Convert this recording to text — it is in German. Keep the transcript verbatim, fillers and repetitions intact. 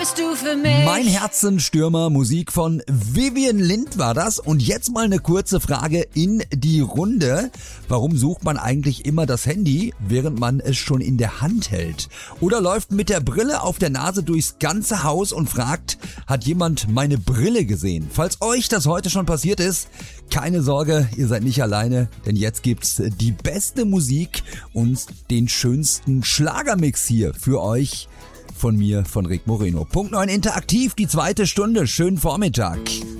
bist du für mich. Mein Herzenstürmer, Musik von Vivian Lind war das. Und jetzt mal eine kurze Frage in die Runde. Warum sucht man eigentlich immer das Handy, während man es schon in der Hand hält? Oder läuft mit der Brille auf der Nase durchs ganze Haus und fragt, hat jemand meine Brille gesehen? Falls euch das heute schon passiert ist, keine Sorge, ihr seid nicht alleine, denn jetzt gibt's die beste Musik und den schönsten Schlagermix hier für euch von mir, von Rick Moreno. Punkt neun interaktiv, die zweite Stunde. Schönen Vormittag.